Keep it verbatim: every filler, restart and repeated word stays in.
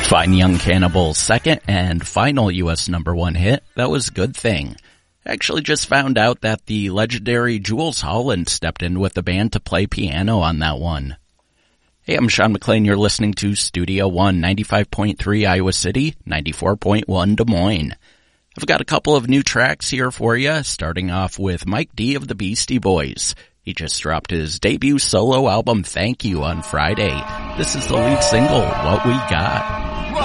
Fine Young Cannibal's second and final U S number one hit, that was Good Thing. I actually just found out that the legendary Jools Holland stepped in with the band to play piano on that one. Hey, I'm Sean McLean. You're listening to Studio One, ninety-five point three Iowa City, ninety-four point one Des Moines. I've got a couple of new tracks here for you, starting off with Mike D of the Beastie Boys. He just dropped his debut solo album, Thank You, on Friday. This is the lead single, What We Got.